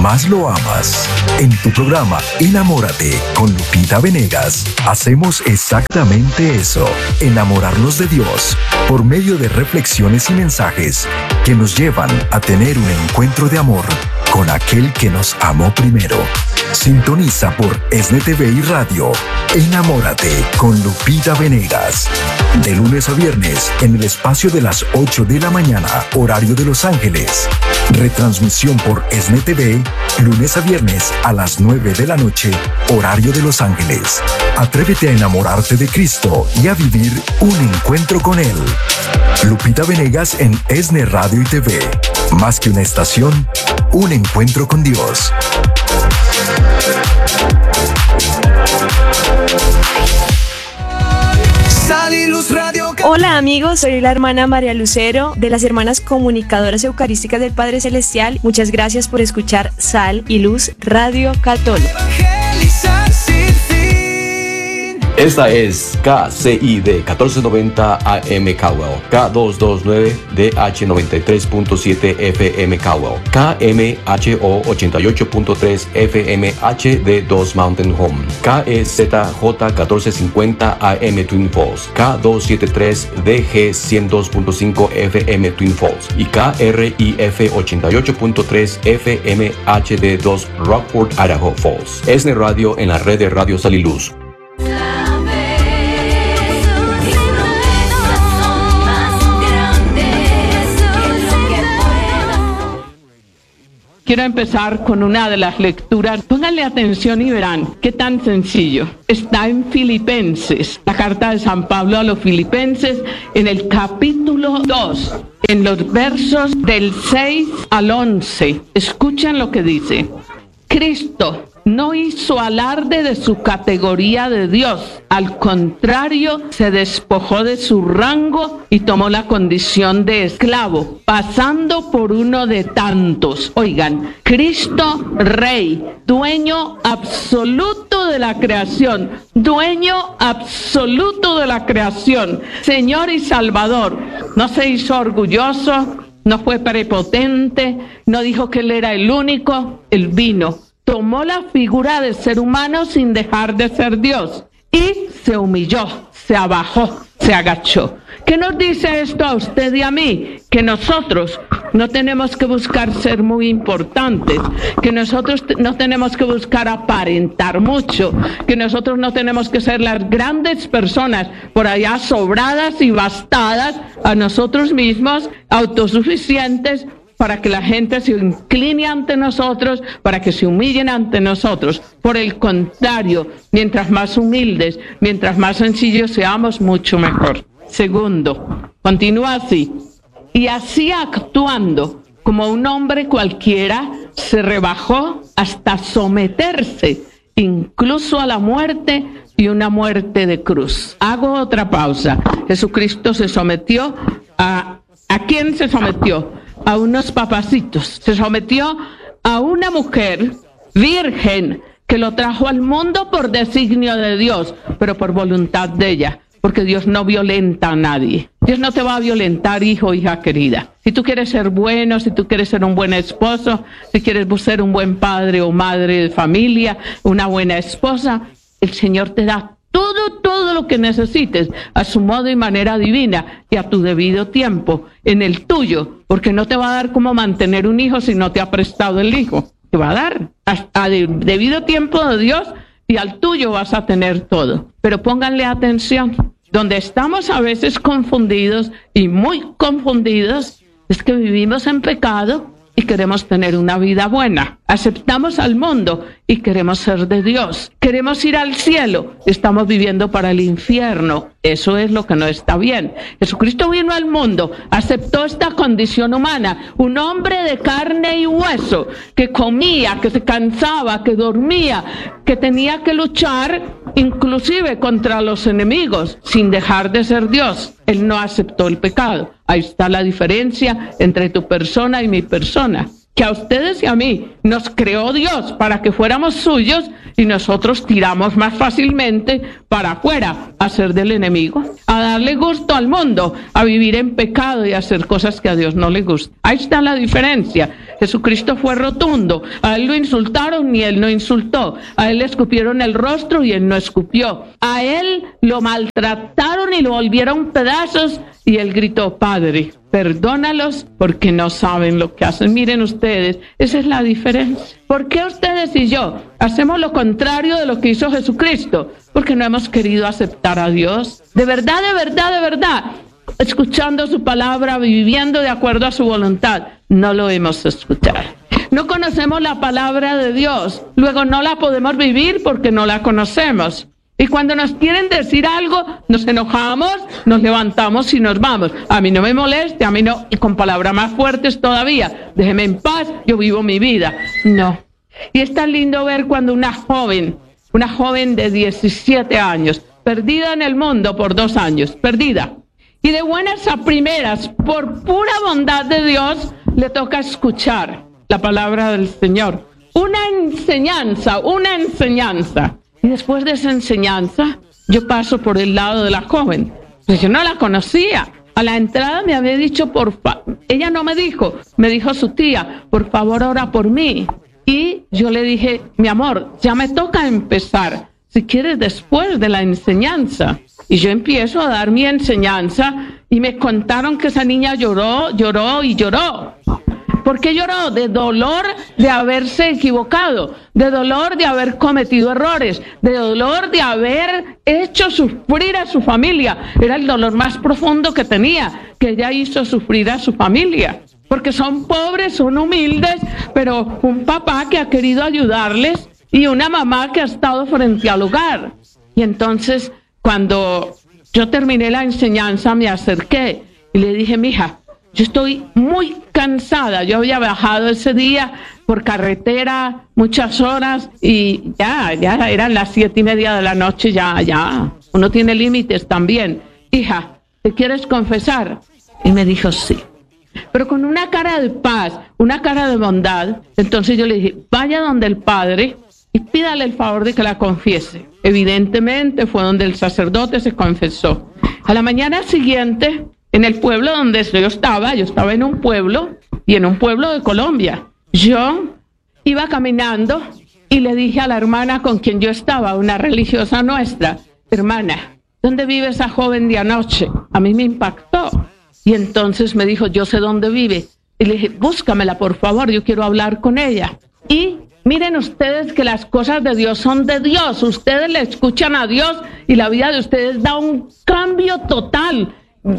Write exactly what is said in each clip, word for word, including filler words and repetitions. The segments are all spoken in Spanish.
más lo amas. En tu programa Enamórate con Lupita Venegas, hacemos exactamente eso, enamorarnos de Dios, por medio de reflexiones y mensajes que nos llevan a tener un encuentro de amor con aquel que nos amó primero. Sintoniza por ESNE T V y Radio. Enamórate con Lupita Venegas. De lunes a viernes en el espacio de las ocho de la mañana, horario de Los Ángeles. Retransmisión por ESNE T V, lunes a viernes a las nueve de la noche, horario de Los Ángeles. Atrévete a enamorarte de Cristo y a vivir un encuentro con Él. Lupita Venegas en ESNE Radio y T V. Más que una estación, un encuentro con Dios. Hola amigos, soy la hermana María Lucero de las Hermanas Comunicadoras Eucarísticas del Padre Celestial. Muchas gracias por escuchar Sal y Luz Radio Católica. Esta es K C I D catorce noventa A M Cowell, K doscientos veintinueve D H noventa y tres punto siete F M Cowell, K M H O ochenta y ocho punto tres F M H D dos Mountain Home, K E Z J catorce cincuenta A M Twin Falls, K doscientos setenta y tres D G ciento dos punto cinco F M Twin Falls y K R I F ochenta y ocho punto tres F M H D dos Rockford, Idaho Falls. ESNE Radio en la red de Radio Sal y Luz. Quiero empezar con una de las lecturas. Pónganle atención y verán qué tan sencillo. Está en Filipenses, la carta de San Pablo a los Filipenses, en el capítulo dos, en los versos del seis al once. Escuchen lo que dice. Cristo no hizo alarde de su categoría de Dios. Al contrario, se despojó de su rango y tomó la condición de esclavo, pasando por uno de tantos. Oigan, Cristo Rey, dueño absoluto de la creación, dueño absoluto de la creación, Señor y Salvador. No se hizo orgulloso, no fue prepotente, no dijo que Él era el único. Él vino, tomó la figura de ser humano sin dejar de ser Dios y se humilló, se abajó, se agachó. ¿Qué nos dice esto a usted y a mí? Que nosotros no tenemos que buscar ser muy importantes, que nosotros no tenemos que buscar aparentar mucho, que nosotros no tenemos que ser las grandes personas por allá sobradas y bastadas a nosotros mismos, autosuficientes, para que la gente se incline ante nosotros, para que se humillen ante nosotros. Por el contrario, mientras más humildes, mientras más sencillos seamos, mucho mejor. Segundo, continúa así. Y así actuando como un hombre cualquiera, se rebajó hasta someterse, incluso a la muerte y una muerte de cruz. Hago otra pausa. Jesucristo se sometió a... ¿A quién se sometió? A unos papacitos. Se sometió a una mujer virgen que lo trajo al mundo por designio de Dios, pero por voluntad de ella, porque Dios no violenta a nadie. Dios no te va a violentar, hijo o hija querida. Si tú quieres ser bueno, si tú quieres ser un buen esposo, si quieres ser un buen padre o madre de familia, una buena esposa, el Señor te da todo, todo lo que necesites a su modo y manera divina y a tu debido tiempo, en el tuyo, porque no te va a dar cómo mantener un hijo si no te ha prestado el hijo. Te va a dar a debido tiempo de Dios y al tuyo vas a tener todo. Pero pónganle atención, donde estamos a veces confundidos y muy confundidos es que vivimos en pecado y queremos tener una vida buena. Aceptamos al mundo y queremos ser de Dios. Queremos ir al cielo, estamos viviendo para el infierno. Eso es lo que no está bien. Jesucristo vino al mundo, aceptó esta condición humana, un hombre de carne y hueso, que comía, que se cansaba, que dormía, que tenía que luchar inclusive contra los enemigos, sin dejar de ser Dios. Él no aceptó el pecado. Ahí está la diferencia entre tu persona y mi persona. Que a ustedes y a mí nos creó Dios para que fuéramos suyos y nosotros tiramos más fácilmente para afuera a ser del enemigo, a darle gusto al mundo, a vivir en pecado y a hacer cosas que a Dios no le gustan. Ahí está la diferencia. Jesucristo fue rotundo. A él lo insultaron y él no insultó. A él le escupieron el rostro y él no escupió. A él lo maltrataron y lo volvieron pedazos y él gritó: Padre, perdónalos porque no saben lo que hacen. Miren ustedes, esa es la diferencia. ¿Por qué ustedes y yo hacemos lo contrario de lo que hizo Jesucristo? Porque no hemos querido aceptar a Dios. De verdad, de verdad, de verdad, escuchando su palabra, viviendo de acuerdo a su voluntad, no lo hemos escuchado. No conocemos la palabra de Dios, luego no la podemos vivir porque no la conocemos. Y cuando nos quieren decir algo, nos enojamos, nos levantamos y nos vamos. A mí no me moleste, a mí no, y con palabras más fuertes todavía. Déjeme en paz, yo vivo mi vida. No. Y es tan lindo ver cuando una joven, una joven de diecisiete años, perdida en el mundo por dos años, perdida. Y de buenas a primeras, por pura bondad de Dios, le toca escuchar la palabra del Señor. Una enseñanza, una enseñanza. Y después de esa enseñanza, yo paso por el lado de la joven. Pues yo no la conocía. A la entrada me había dicho, por fa ella no me dijo, me dijo su tía, por favor ora por mí. Y yo le dije, mi amor, ya me toca empezar. Si quieres, después de la enseñanza. Y yo empiezo a dar mi enseñanza y me contaron que esa niña lloró, lloró y lloró. ¿Por qué lloró? De dolor de haberse equivocado, de dolor de haber cometido errores, de dolor de haber hecho sufrir a su familia. Era el dolor más profundo que tenía, que ella hizo sufrir a su familia. Porque son pobres, son humildes, pero un papá que ha querido ayudarles y una mamá que ha estado frente al hogar. Y entonces, cuando yo terminé la enseñanza, me acerqué y le dije, mija, yo estoy muy cansada. Yo había viajado ese día por carretera muchas horas y ya, ya eran las siete y media de la noche, ya, ya. Uno tiene límites también. Hija, ¿te quieres confesar? Y me dijo, sí. Pero con una cara de paz, una cara de bondad. Entonces yo le dije, vaya donde el padre y pídale el favor de que la confiese. Evidentemente fue donde el sacerdote se confesó. A la mañana siguiente, en el pueblo donde yo estaba, yo estaba en un pueblo, y en un pueblo de Colombia, yo iba caminando y le dije a la hermana con quien yo estaba, una religiosa nuestra, hermana, ¿dónde vive esa joven de anoche? A mí me impactó. Y entonces me dijo, yo sé dónde vive. Y le dije, búscamela, por favor, yo quiero hablar con ella. Y miren ustedes que las cosas de Dios son de Dios. Ustedes le escuchan a Dios y la vida de ustedes da un cambio total.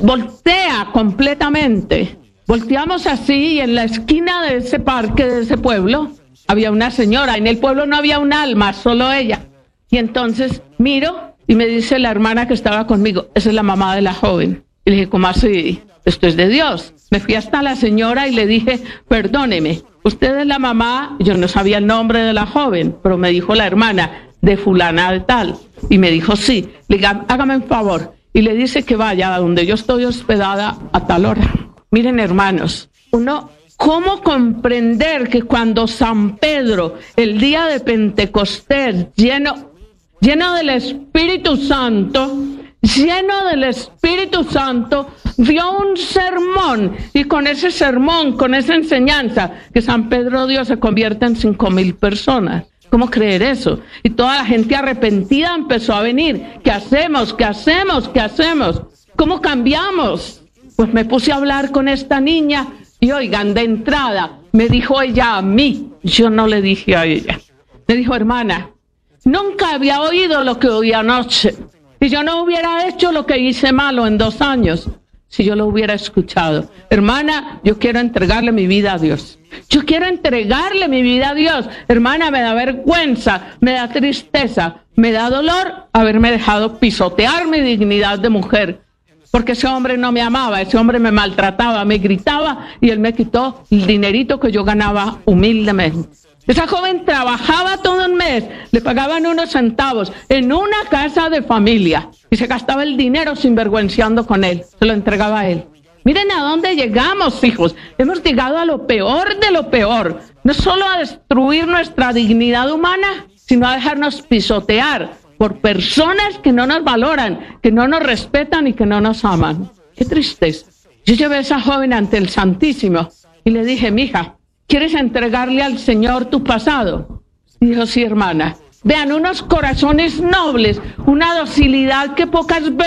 Voltea completamente. Volteamos así y en la esquina de ese parque, de ese pueblo, había una señora. En el pueblo no había un alma, solo ella. Y entonces miro y me dice la hermana que estaba conmigo, esa es la mamá de la joven. Y le dije, ¿cómo así? Esto es de Dios. Me fui hasta la señora y le dije, perdóneme, usted es la mamá. Yo no sabía el nombre de la joven, pero me dijo la hermana, de fulana de tal. Y me dijo, sí. Le dije, hágame un favor. Y le dice que vaya a donde yo estoy hospedada a tal hora. Miren, hermanos, uno, ¿cómo comprender que cuando San Pedro, el día de Pentecostés, lleno, lleno del Espíritu Santo, lleno del Espíritu Santo, dio un sermón, y con ese sermón, con esa enseñanza, que San Pedro dio, se convierte en cinco mil personas? ¿Cómo creer eso? Y toda la gente arrepentida empezó a venir. ¿Qué hacemos? ¿Qué hacemos? ¿Qué hacemos? ¿Cómo cambiamos? Pues me puse a hablar con esta niña y oigan, de entrada, me dijo ella a mí, yo no le dije a ella. Me dijo, hermana, nunca había oído lo que oí anoche. Y yo no hubiera hecho lo que hice malo en dos años si yo lo hubiera escuchado. Hermana, yo quiero entregarle mi vida a Dios. Yo quiero entregarle mi vida a Dios. Hermana, me da vergüenza, me da tristeza, me da dolor haberme dejado pisotear mi dignidad de mujer. Porque ese hombre no me amaba, ese hombre me maltrataba, me gritaba y él me quitó el dinerito que yo ganaba humildemente. Esa joven trabajaba todo un mes, le pagaban unos centavos en una casa de familia y se gastaba el dinero sinvergüenciando con él, se lo entregaba a él. Miren a dónde llegamos, hijos. Hemos llegado a lo peor de lo peor. No solo a destruir nuestra dignidad humana, sino a dejarnos pisotear por personas que no nos valoran, que no nos respetan y que no nos aman. Qué tristeza. Yo llevé a esa joven ante el Santísimo y le dije, mija, ¿Quieres entregarle al Señor tu pasado? Dijo, sí, hermana. Vean, unos corazones nobles, una docilidad que pocas veces